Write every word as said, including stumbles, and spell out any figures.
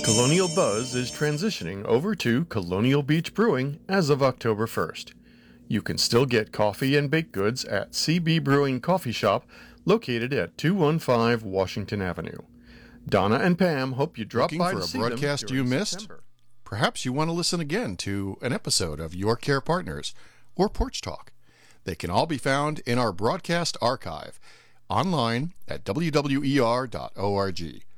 Colonial Buzz is transitioning over to Colonial Beach Brewing as of October first. You can still get coffee and baked goods at C B Brewing Coffee Shop, located at two one five Washington Avenue. Donna and Pam hope you drop Looking by for to a see broadcast them you during missed? September. Perhaps you want to listen again to an episode of Your Care Partners or Porch Talk. They can all be found in our broadcast archive online at w w e r dot org.